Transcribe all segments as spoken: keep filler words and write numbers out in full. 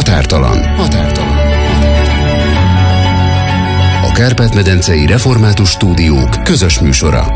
Határtalan. Határtalan. A Kárpát-medencei Református Stúdiók közös műsora.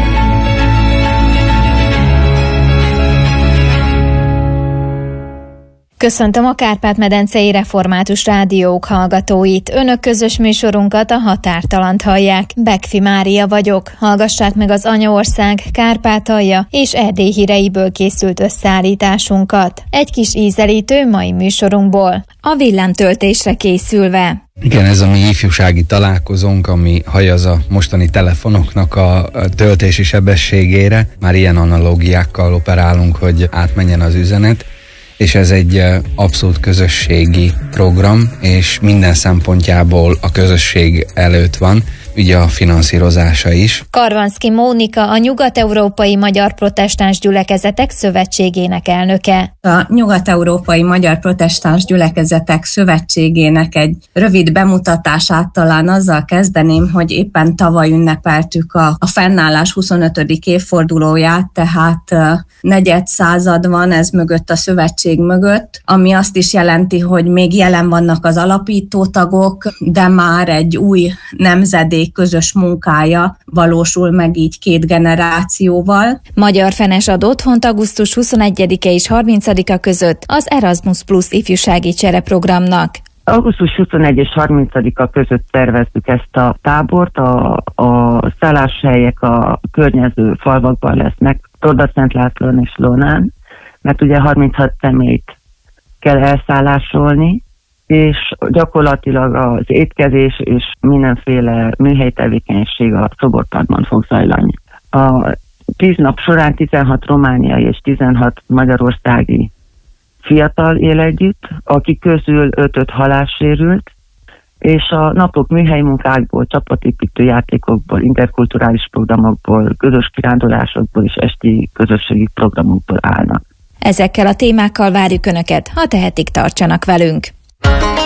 Köszöntöm a Kárpát-medencei Református Rádiók hallgatóit. Önök közös műsorunkat, a Határtalant hallják. Bekfi Mária vagyok. Hallgassák meg az Anyaország, Kárpátalja és Erdély híreiből készült összeállításunkat. Egy kis ízelítő mai műsorunkból. A villámtöltésre készülve. Igen, ez a mi ifjúsági találkozónk, ami hajaz a mostani telefonoknak a töltési sebességére. Már ilyen analógiákkal operálunk, hogy átmenjen az üzenet. És ez egy abszolút közösségi program, és minden szempontjából a közösség előtt van, ugye a finanszírozása is. Karvanszky Mónika, a Nyugat-Európai Magyar Protestáns Gyülekezetek Szövetségének elnöke. A Nyugat-Európai Magyar Protestáns Gyülekezetek Szövetségének egy rövid bemutatását talán azzal kezdeném, hogy éppen tavaly ünnepeltük a, a fennállás huszonötödik évfordulóját, tehát uh, negyed század van ez mögött, a szövetség mögött, ami azt is jelenti, hogy még jelen vannak az alapító tagok, de már egy új nemzedék közös munkája valósul meg így két generációval. Magyar Fenes ad otthont augusztus huszonegyedike és harmincadika között az Erasmus Plus ifjúsági csereprogramnak. augusztus huszonegyedike és harmincadika között terveztük ezt a tábort, a, a szálláshelyek a környező falvakban lesznek, Torda-Szent Lászlón és Lónán, mert ugye harminchat személyt kell elszállásolni, és gyakorlatilag az étkezés és mindenféle műhely tevékenység a szoborparkban fog zajlani. A tíz nap során tizenhat romániai és tizenhat magyarországi fiatal él együtt, akik közül öt-öt halássérült, és a napok műhely munkákból, csapatépítő játékokból, interkulturális programokból, közös kirándulásokból és esti közösségi programokból állnak. Ezekkel a témákkal várjuk Önöket, ha tehetik, tartsanak velünk.